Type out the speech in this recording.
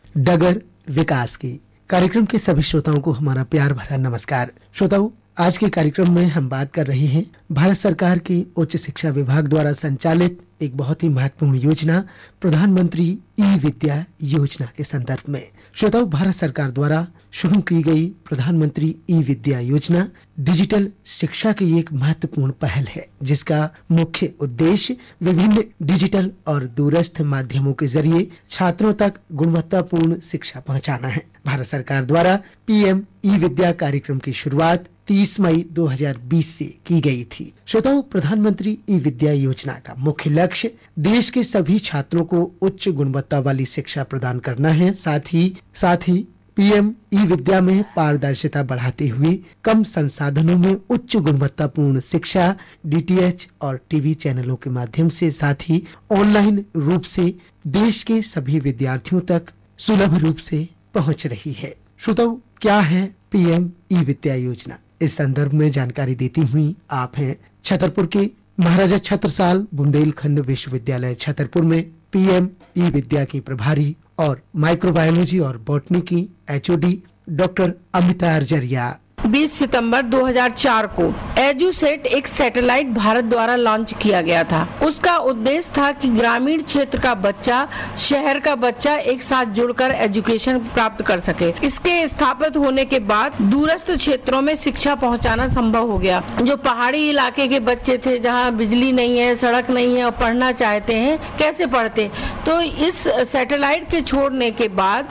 डगर विकास की। कार्यक्रम के सभी श्रोताओं को हमारा प्यार भरा नमस्कार। श्रोताओं, आज के कार्यक्रम में हम बात कर रहे हैं भारत सरकार की उच्च शिक्षा विभाग द्वारा संचालित एक बहुत ही महत्वपूर्ण योजना प्रधानमंत्री ई विद्या योजना के संदर्भ में। श्रोताओं, भारत सरकार द्वारा शुरू की गई प्रधानमंत्री ई विद्या योजना डिजिटल शिक्षा की एक महत्वपूर्ण पहल है, जिसका मुख्य उद्देश्य विभिन्न डिजिटल और दूरस्थ माध्यमों के जरिए छात्रों तक गुणवत्तापूर्ण शिक्षा पहुंचाना है। भारत सरकार द्वारा पीएम ई विद्या कार्यक्रम की शुरुआत 30 मई 2020 से की गई थी। श्रोताओं, प्रधानमंत्री ई विद्या योजना का मुख्य लक्ष्य देश के सभी छात्रों को उच्च गुणवत्ता वाली शिक्षा प्रदान करना है। साथ ही पीएम ई विद्या में पारदर्शिता बढ़ाते हुए कम संसाधनों में उच्च गुणवत्तापूर्ण शिक्षा डीटीएच और टीवी चैनलों के माध्यम से, साथ ही ऑनलाइन रूप से देश के सभी विद्यार्थियों तक सुलभ रूप से पहुंच रही है। श्रोताओं, क्या है पीएम ई विद्या योजना? इस संदर्भ में जानकारी देती हुई आप हैं छतरपुर के महाराजा छत्रसाल बुंदेलखंड विश्वविद्यालय छतरपुर में पीएम ई विद्या की प्रभारी और माइक्रोबायोलॉजी और बॉटनी की एचओडी डॉक्टर अमिता अर्जरिया। 20 सितंबर 2004 को एजुसेट एक सैटेलाइट भारत द्वारा लॉन्च किया गया था। उसका उद्देश्य था कि ग्रामीण क्षेत्र का बच्चा शहर का बच्चा एक साथ जुड़कर एजुकेशन प्राप्त कर सके। इसके स्थापित होने के बाद दूरस्थ क्षेत्रों में शिक्षा पहुंचाना संभव हो गया। जो पहाड़ी इलाके के बच्चे थे, जहां बिजली नहीं है, सड़क नहीं है और पढ़ना चाहते हैं, कैसे पढ़ते? तो इस सैटेलाइट के छोड़ने के बाद